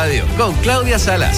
Radio con Claudia Salas.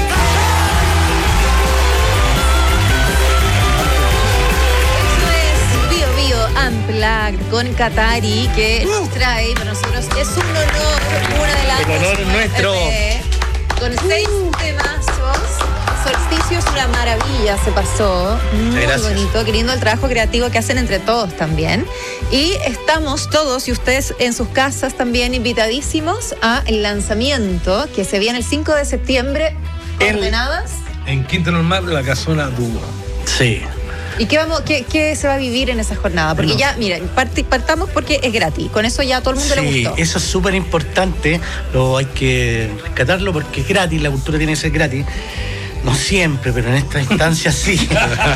Unplugged con Qatari, que nos trae para nosotros es un honor, una de las el honor es nuestro. Con 6 temazos. Solsticio es una maravilla, se pasó. Muy bonito, qué lindo el trabajo creativo que hacen entre todos también. Y estamos todos, y ustedes en sus casas también, invitadísimos al lanzamiento que se viene el 5 de septiembre. ¿Ordenadas? En Quinta Normal, la Casona Dúo. Sí. ¿Y qué se va a vivir en esa jornada? Porque ya, mira, partamos porque es gratis. Con eso ya a todo el mundo le gustó. Sí, eso es súper importante. Hay que rescatarlo porque es gratis, la cultura tiene que ser gratis. No siempre, pero en esta instancia sí.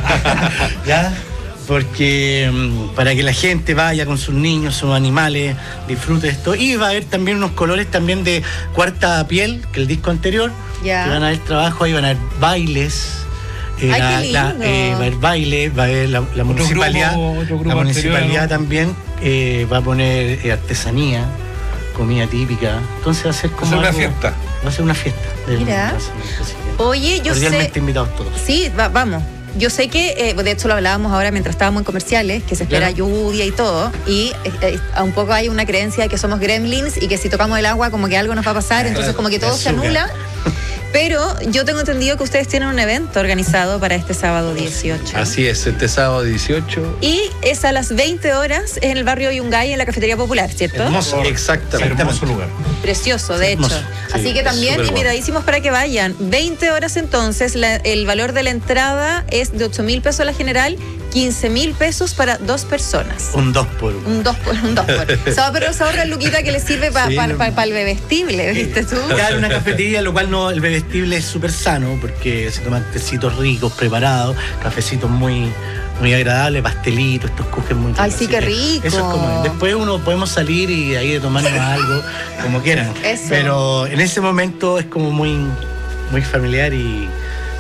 ¿Ya? Porque para que la gente vaya con sus niños, sus animales, disfrute de esto. Y va a haber también unos colores también de Cuarta Piel, que el disco anterior. Ya. Que van a haber trabajo, ahí van a haber bailes. Ay, qué lindo. Va a haber baile, va a haber la municipalidad. Otro grupo la municipalidad anterior, ¿no? también va a poner artesanía, comida típica. Entonces va a ser como una fiesta. Va a ser una fiesta. Mira. Oye, yo sé. Cordialmente invitados todos. Sí, vamos. Yo sé que, de hecho lo hablábamos ahora mientras estábamos en comerciales, que se espera lluvia y todo, y un poco hay una creencia de que somos gremlins y que si tocamos el agua como que algo nos va a pasar, entonces como que todo se anula. Pero yo tengo entendido que ustedes tienen un evento organizado para este sábado 18. Así es, este sábado 18. Y es a las 20 horas en el barrio Yungay, en la Cafetería Popular, ¿cierto? Hermoso, exactamente. Hermoso lugar. Precioso, de hecho. Hermoso. Así que también invitadísimos para que vayan. 20 horas entonces, el valor de la entrada es de 8.000 pesos a la general, 15.000 pesos para 2 personas. Un 2 por 1. Un 2 por 1. Pero se ahorra el luquita que le sirve para el bebestible, ¿viste tú? Claro, una cafetería, lo cual no, el bebestible es súper sano porque se toman tecitos ricos, preparados, cafecitos muy agradables, pastelitos, estos cogen muy ricos. Ay, sí, qué rico. Eso es como, después podemos salir y ahí de tomarnos algo, como quieran. Eso. Pero en ese momento es como muy familiar y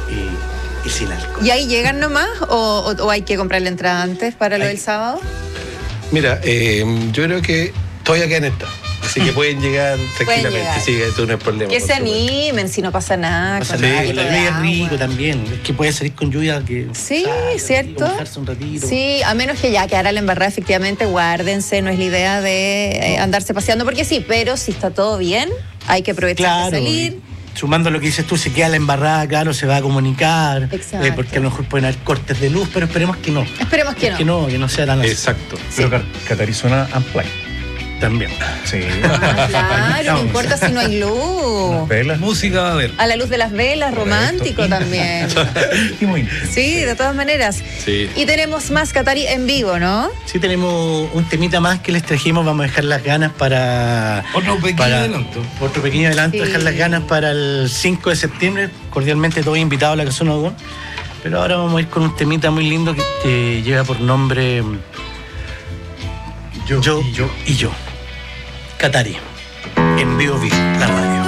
sin alcohol. ¿Y ahí llegan nomás o hay que comprar la entrada antes para lo del sábado? Mira, yo creo que todavía quedan entradas. Así que pueden llegar tranquilamente. llegar. Sí, esto no es problema. Que se animen, si no pasa nada. Pasa con nada, algo la de lluvia es agua. rico también. Es que puede salir con lluvia que. Sí, sale, ¿cierto? mojarse un ratito. Sí, a menos que ya quedara la embarrada, efectivamente, guárdense, no es la idea de andarse paseando, porque sí, pero si está todo bien, hay que aprovechar de salir. Sumando lo que dices tú, si queda la embarrada, claro, se va a comunicar. Exacto. Porque a lo mejor pueden haber cortes de luz, pero esperemos que no. Esperemos que no. Que no sea tan así. Exacto. Sí. Pero Qatari suena Unplugged. También. Sí. Claro, no importa si no hay luz. Velas. Música va a haber. A la luz de las velas, romántico también. Y muy íntimo. Sí, de todas maneras. Sí. Y tenemos más Qatari en vivo, ¿no? Sí, tenemos un temita más que les trajimos. Vamos a dejar las ganas para. Otro pequeño adelanto. Otro pequeño adelanto, Sí. dejar las ganas para el 5 de septiembre. Cordialmente todos invitados a la Casona Dúo. Pero ahora vamos a ir con un temita muy lindo que lleva por nombre Yo y yo. Qatari. En Vivo, la radio.